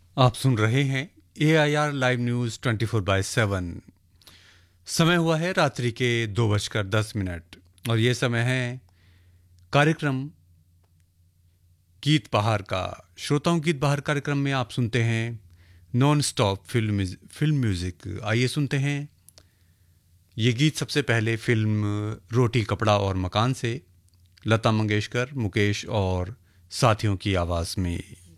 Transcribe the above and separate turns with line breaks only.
आप सुन रहे हैं AIR लाइव न्यूज़ 24/7। समय हुआ है रात्रि के 2:10 और ये समय है कार्यक्रम गीत बहार का। श्रोताओं, गीत बहार कार्यक्रम में आप सुनते हैं नॉन स्टॉप फिल्म म्यूज़िक। आइए सुनते हैं ये गीत। सबसे पहले फिल्म रोटी कपड़ा और मकान से लता मंगेशकर, मुकेश और साथियों की आवाज़ में।